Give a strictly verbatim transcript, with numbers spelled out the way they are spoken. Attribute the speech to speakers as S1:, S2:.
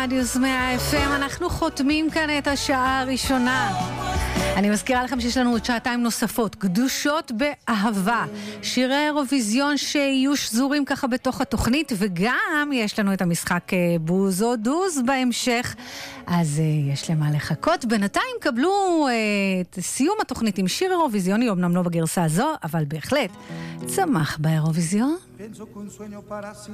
S1: רדיוס מאה אף אם, אנחנו חותמים כאן את השעה הראשונה. אני מזכירה לכם שיש לנו עוד שעתיים נוספות, קדושות באהבה, שירי אירוויזיון שיהיו שזורים ככה בתוך התוכנית, וגם יש לנו את המשחק בוז או דוז בהמשך, אז יש למה לחכות. בינתיים קבלו את סיום התוכנית עם שיר אירוויזיוני, אמנם לא בגרסה הזו, אבל בהחלט צמח באירוויזיון.